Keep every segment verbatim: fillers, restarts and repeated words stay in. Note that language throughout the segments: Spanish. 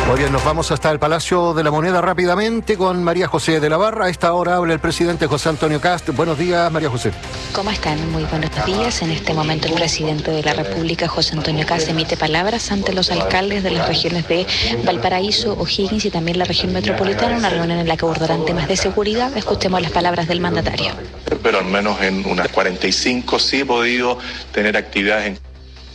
Muy bien, nos vamos hasta el Palacio de la Moneda rápidamente con María José de la Barra. A esta hora habla el presidente José Antonio Kast. Buenos días, María José. ¿Cómo están? Muy buenos días. En este momento el presidente de la República, José Antonio Kast, emite palabras ante los alcaldes de las regiones de Valparaíso, O'Higgins y también la región metropolitana, una reunión en la que abordarán temas de seguridad. Escuchemos las palabras del mandatario. Pero al menos en unas cuarenta y cinco sí he podido tener actividades en...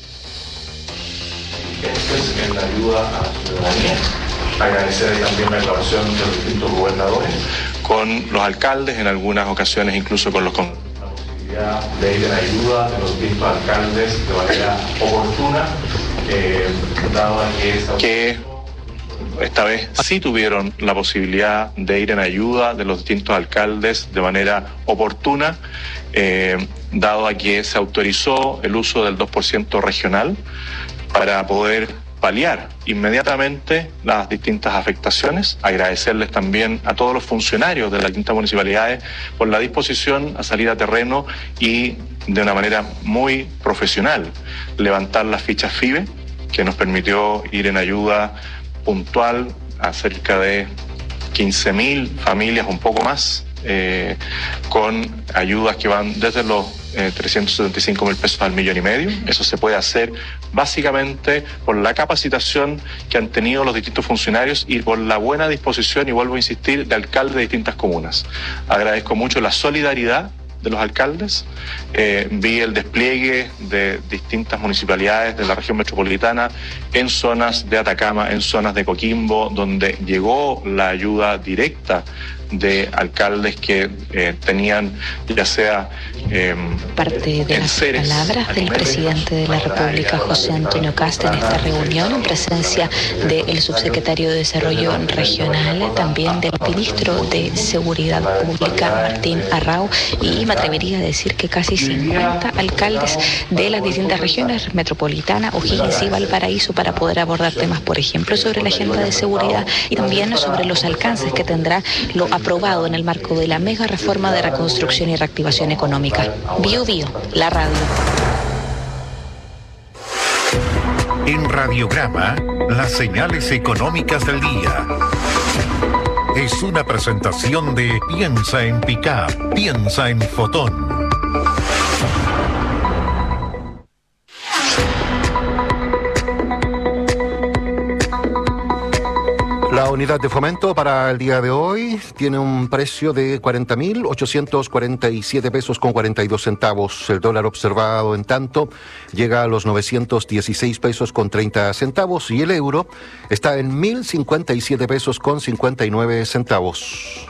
en la ayuda a la ciudadanía, agradecer también la colaboración de los distintos gobernadores con los alcaldes, en algunas ocasiones incluso con los con la posibilidad de ir en ayuda de los distintos alcaldes de manera oportuna, eh, dado que, esa... que esta vez sí tuvieron la posibilidad de ir en ayuda de los distintos alcaldes de manera oportuna, eh, dado a que se autorizó el uso del dos por ciento regional para poder paliar inmediatamente las distintas afectaciones. Agradecerles también a todos los funcionarios de las distintas municipalidades por la disposición a salir a terreno y de una manera muy profesional levantar las fichas FIBE, que nos permitió ir en ayuda puntual a cerca de quince mil familias, un poco más, eh, con ayudas que van desde los Eh, trescientos setenta y cinco mil pesos al millón y medio. Eso se puede hacer básicamente por la capacitación que han tenido los distintos funcionarios y por la buena disposición, y vuelvo a insistir, de alcaldes de distintas comunas. Agradezco mucho la solidaridad de los alcaldes, eh, vi el despliegue de distintas municipalidades de la región metropolitana en zonas de Atacama, en zonas de Coquimbo, donde llegó la ayuda directa de alcaldes que eh, tenían ya sea eh, parte de las palabras del presidente de la República, José Antonio Kast, en esta reunión en presencia del subsecretario de Desarrollo Regional, también del ministro de Seguridad Pública, Martín Arrau, y me atrevería a decir que casi cincuenta alcaldes de las distintas regiones metropolitana, O'Higgins y Valparaíso, para poder abordar temas, por ejemplo, sobre la agenda de seguridad y también sobre los alcances que tendrá lo aprobado en el marco de la mega reforma de reconstrucción y reactivación económica. Bio Bio, la radio. En Radiograma, las señales económicas del día. Es una presentación de Piensa en Pickup, piensa en Fotón. La unidad de fomento para el día de hoy tiene un precio de cuarenta mil ochocientos cuarenta y siete pesos con cuarenta y dos centavos. El dólar observado, en tanto, llega a los novecientos dieciséis pesos con treinta centavos y el euro está en mil cincuenta y siete pesos con cincuenta y nueve centavos.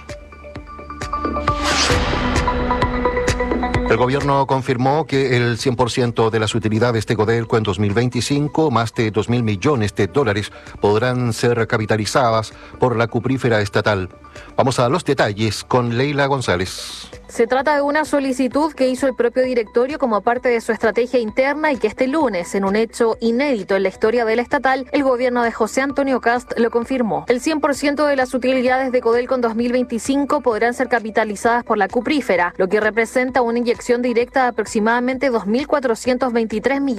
El gobierno confirmó que el cien por ciento de las utilidades de Codelco en dos mil veinticinco, más de dos mil millones de dólares, podrán ser capitalizadas por la cuprífera estatal. Vamos a los detalles con Leila González. Se trata de una solicitud que hizo el propio directorio como parte de su estrategia interna y que este lunes, en un hecho inédito en la historia de la estatal, el gobierno de José Antonio Kast lo confirmó. El cien por ciento de las utilidades de Codelco en dos mil veinticinco podrán ser capitalizadas por la cuprífera, lo que representa una inyección directa de aproximadamente dos mil cuatrocientos veintitrés millones